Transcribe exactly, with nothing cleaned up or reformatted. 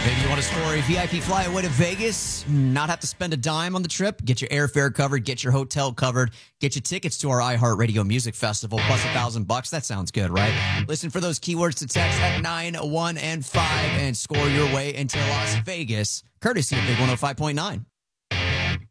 Maybe you want to score a V I P fly away to Vegas, not have to spend a dime on the trip, get your airfare covered, get your hotel covered, get your tickets to our iHeartRadio Music Festival plus a thousand bucks. That sounds good, right? Listen for those keywords to text at nine one and five and score your way into Las Vegas, courtesy of Big one oh five point nine.